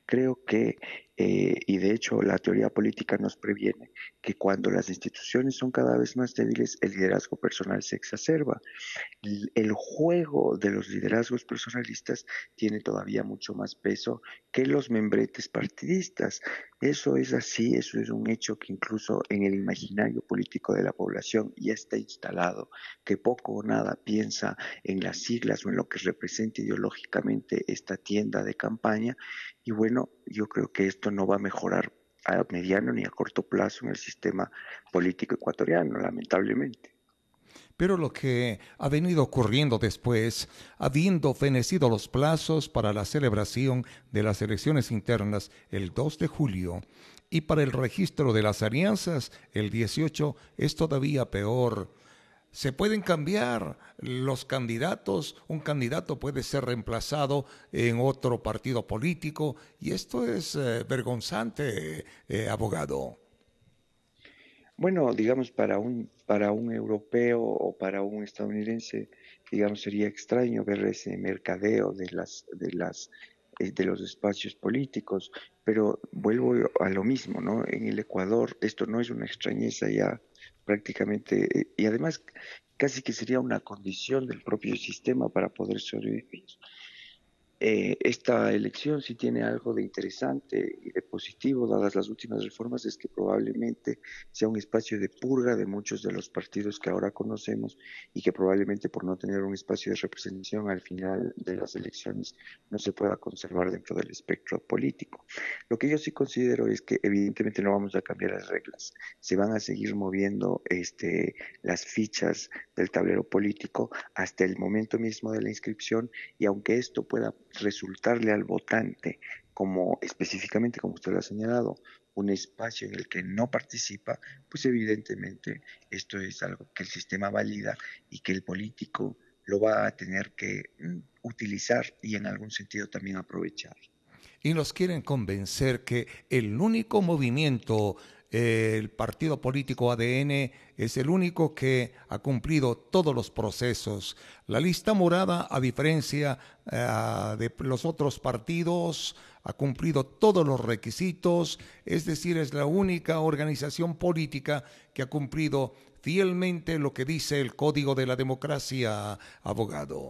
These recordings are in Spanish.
Creo que, y de hecho la teoría política nos previene, que cuando las instituciones son cada vez más débiles, el liderazgo personal se exacerba. El juego de los liderazgos personalistas tiene todavía mucho más peso que los membretes partidistas. Eso es así, eso es un hecho que incluso en el imaginario político de la población ya está instalado, que poco o nada piensa en las siglas o en lo que representa ideológicamente esta tienda de campaña. Y bueno, yo creo que esto no va a mejorar a mediano ni a corto plazo en el sistema político ecuatoriano, lamentablemente. Pero lo que ha venido ocurriendo después, habiendo fenecido los plazos para la celebración de las elecciones internas el 2 de julio y para el registro de las alianzas el 18, es todavía peor. Se pueden cambiar los candidatos, un candidato puede ser reemplazado en otro partido político y esto es vergonzante, abogado. Bueno, digamos, para un europeo o para un estadounidense, digamos, sería extraño ver ese mercadeo de los espacios políticos, pero vuelvo a lo mismo, ¿no? En el Ecuador esto no es una extrañeza ya prácticamente, y además casi que sería una condición del propio sistema para poder sobrevivir. Esta elección sí tiene algo de interesante y de positivo, dadas las últimas reformas, es que probablemente sea un espacio de purga de muchos de los partidos que ahora conocemos y que probablemente por no tener un espacio de representación al final de las elecciones no se pueda conservar dentro del espectro político. Lo que yo sí considero es que evidentemente no vamos a cambiar las reglas, se van a seguir moviendo las fichas del tablero político hasta el momento mismo de la inscripción y aunque esto pueda resultarle al votante como específicamente, como usted lo ha señalado, un espacio en el que no participa, pues evidentemente esto es algo que el sistema valida y que el político lo va a tener que utilizar y en algún sentido también aprovechar. Y nos quieren convencer que el único movimiento, el partido político ADN, es el único que ha cumplido todos los procesos. La lista morada, a diferencia de los otros partidos, ha cumplido todos los requisitos, es decir, es la única organización política que ha cumplido fielmente lo que dice el Código de la Democracia, abogado.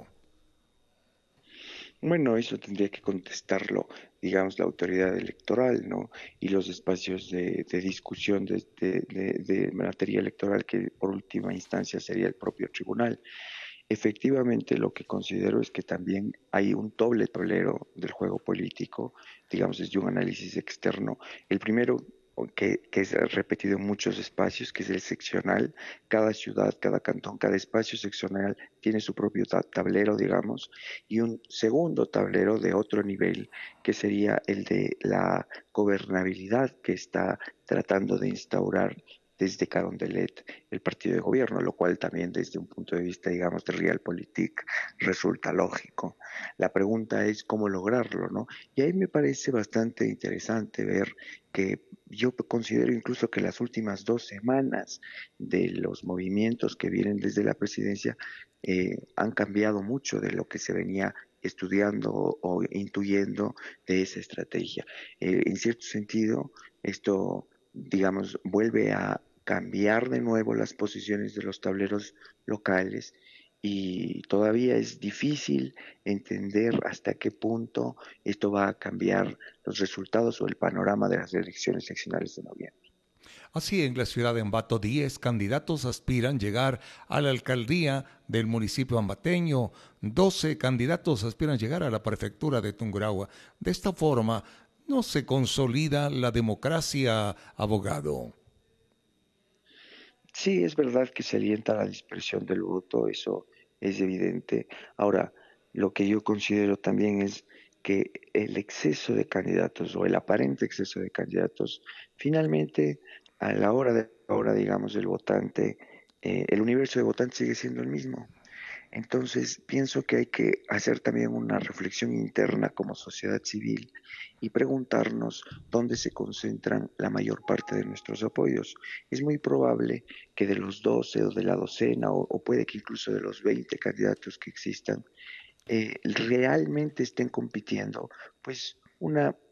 Bueno, eso tendría que contestarlo, digamos, la autoridad electoral, ¿no? Y los espacios de discusión de materia electoral, que por última instancia sería el propio tribunal. Efectivamente, lo que considero es que también hay un doble tablero del juego político, digamos, desde un análisis externo. El primero, que es repetido en muchos espacios, que es el seccional. Cada ciudad, cada cantón, cada espacio seccional tiene su propio tablero, digamos, y un segundo tablero de otro nivel, que sería el de la gobernabilidad que está tratando de instaurar desde Carondelet el partido de gobierno, lo cual también desde un punto de vista, digamos, de realpolitik resulta lógico. La pregunta es cómo lograrlo, ¿no? Y ahí me parece bastante interesante ver que yo considero incluso que las últimas 2 semanas de los movimientos que vienen desde la presidencia han cambiado mucho de lo que se venía estudiando o intuyendo de esa estrategia. En cierto sentido, esto, digamos, vuelve a cambiar de nuevo las posiciones de los tableros locales y todavía es difícil entender hasta qué punto esto va a cambiar los resultados o el panorama de las elecciones seccionales de noviembre. Así, en la ciudad de Ambato, 10 candidatos aspiran llegar a la alcaldía del municipio ambateño, 12 candidatos aspiran llegar a la prefectura de Tungurahua. De esta forma, no se consolida la democracia, abogado. Sí, es verdad que se alienta la dispersión del voto, eso es evidente. Ahora, lo que yo considero también es que el exceso de candidatos o el aparente exceso de candidatos, finalmente, a la hora de ahora, digamos, el votante, el universo de votantes sigue siendo el mismo. Entonces, pienso que hay que hacer también una reflexión interna como sociedad civil y preguntarnos dónde se concentran la mayor parte de nuestros apoyos. Es muy probable que de los 12 o de la docena o puede que incluso de los 20 candidatos que existan, realmente estén compitiendo, pues